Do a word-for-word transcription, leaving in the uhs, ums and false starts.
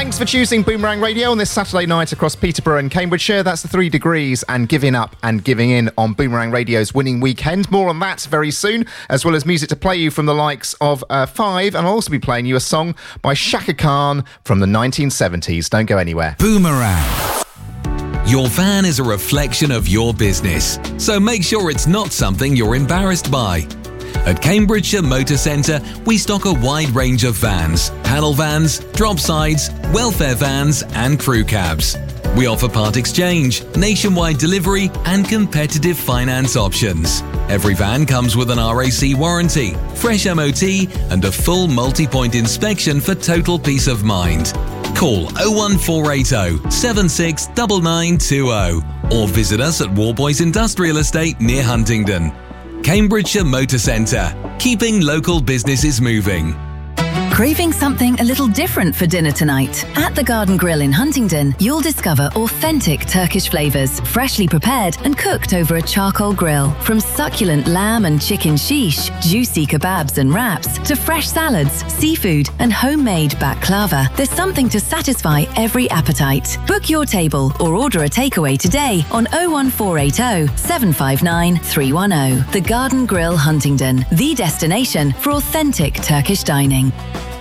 Thanks for choosing Boomerang Radio on this Saturday night across Peterborough and Cambridgeshire. That's the Three Degrees and Giving Up and Giving In on Boomerang Radio's winning weekend. More on that very soon, as well as music to play you from the likes of uh, Five, and I'll also be playing you a song by Shaka Khan from the nineteen seventies. Don't go anywhere. Boomerang. Your van is a reflection of your business, so make sure it's not something you're embarrassed by. At Cambridgeshire Motor Centre, we stock a wide range of vans, panel vans, drop sides, welfare vans and crew cabs. We offer part exchange, nationwide delivery and competitive finance options. Every van comes with an R A C warranty, fresh M O T and a full multi-point inspection for total peace of mind. Call oh one four eight oh, seven six nine nine two oh or visit us at Warboys Industrial Estate near Huntingdon. Cambridgeshire Motor Centre, keeping local businesses moving. Craving something a little different for dinner tonight? At the Garden Grill in Huntingdon, you'll discover authentic Turkish flavours, freshly prepared and cooked over a charcoal grill. From succulent lamb and chicken shish, juicy kebabs and wraps, to fresh salads, seafood and homemade baklava, there's something to satisfy every appetite. Book your table or order a takeaway today on oh one four eight oh, seven five nine, three one oh. The Garden Grill Huntingdon, the destination for authentic Turkish dining.